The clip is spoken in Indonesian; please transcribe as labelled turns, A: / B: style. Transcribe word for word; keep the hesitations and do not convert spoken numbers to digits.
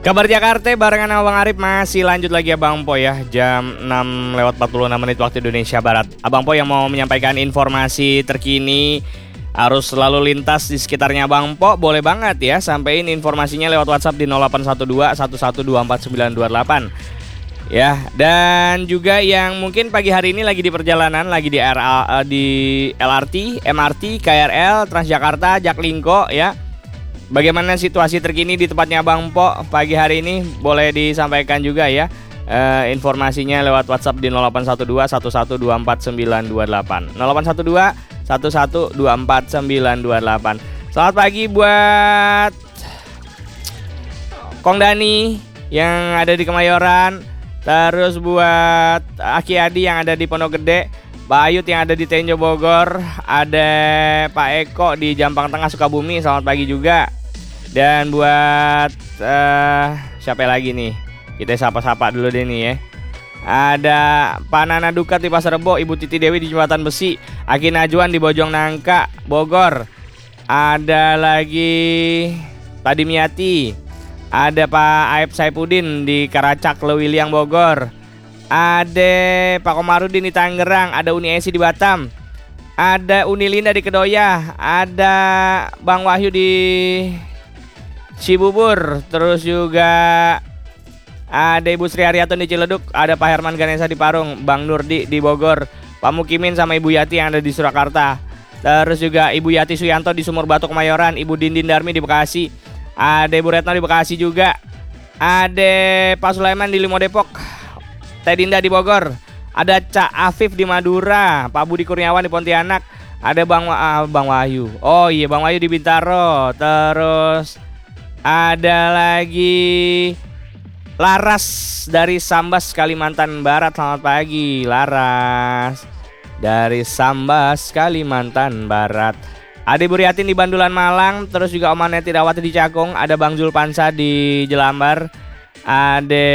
A: Kabar Jakarta barengan sama Bang Arif masih lanjut lagi ya Bang Po ya. Jam enam lewat empat puluh enam menit waktu Indonesia Barat. Abang Po yang mau menyampaikan informasi terkini arus lalu lintas di sekitarnya Bang Po, boleh banget ya sampein informasinya lewat WhatsApp di nol delapan satu dua satu satu dua empat sembilan dua delapan. Ya, dan juga yang mungkin pagi hari ini lagi di perjalanan, lagi di R A, di L R T, M R T, K R L, Transjakarta, Jaklingko ya. Bagaimana situasi terkini di tempatnya Bang Po pagi hari ini, boleh disampaikan juga ya eh, informasinya lewat WhatsApp di nol delapan satu dua satu satu dua empat sembilan dua delapan. nol delapan satu dua satu satu dua empat sembilan dua delapan. Selamat pagi buat Kong Dani yang ada di Kemayoran, terus buat Aki Adi yang ada di Pondok Gede, Pak Ayut yang ada di Tenjo Bogor, ada Pak Eko di Jampang Tengah Sukabumi, selamat pagi juga. Dan buat uh, siapa lagi nih? Kita sapa-sapa dulu deh nih ya. Ada Pak Nana Dukat di Pasar Rebo, Ibu Titi Dewi di Jembatan Besi, Aki Najwan di Bojong Nangka, Bogor. Ada lagi Pak Dimyati, ada Pak Aib Saipudin di Karacak Lewiliang Bogor. Ada Pak Komarudin di Tangerang, ada Uni Esi di Batam, ada Uni Linda di Kedoya, ada Bang Wahyu di Cibubur, terus juga ada Ibu Sri Haryaton di Ciledug, ada Pak Herman Ganesa di Parung, Bang Nurdi di Bogor, Pak Mukimin sama Ibu Yati yang ada di Surakarta, terus juga Ibu Yati Suyanto di Sumur Batu Kemayoran, Ibu Dindin Darmi di Bekasi, ada Ibu Retno di Bekasi juga, ada Pak Sulaiman di Limo Depok, Teh Dinda di Bogor, ada Cak Afif di Madura, Pak Budi Kurniawan di Pontianak, ada Bang uh, Bang Wahyu. Oh iya, Bang Wahyu di Bintaro. Terus ada lagi Laras dari Sambas Kalimantan Barat. Selamat pagi Laras dari Sambas Kalimantan Barat. Ada Ibu Riatin di Bandulan Malang, terus juga Om Aneti Rawati di Cakung, ada Bang Zulpansa di Jelambar, ada